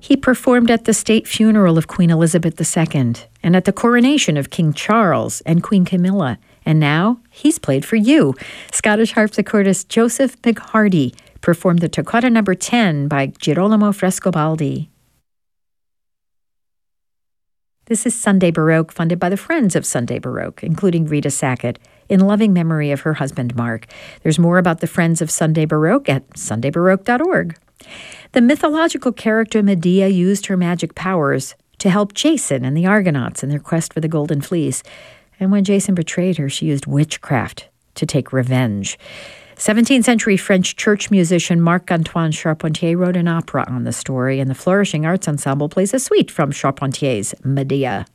He performed at the state funeral of Queen Elizabeth II and at the coronation of King Charles and Queen Camilla. And now he's played for you. Scottish harpsichordist Joseph McHardy performed the Toccata No. 10 by Girolamo Frescobaldi. This is Sunday Baroque, funded by the Friends of Sunday Baroque, including Rita Sackett, in loving memory of her husband, Mark. There's more about the Friends of Sunday Baroque at sundaybaroque.org. The mythological character Medea used her magic powers to help Jason and the Argonauts in their quest for the Golden Fleece. And when Jason betrayed her, she used witchcraft to take revenge. 17th century French church musician Marc-Antoine Charpentier wrote an opera on the story, and the Flourishing Arts Ensemble plays a suite from Charpentier's Medea.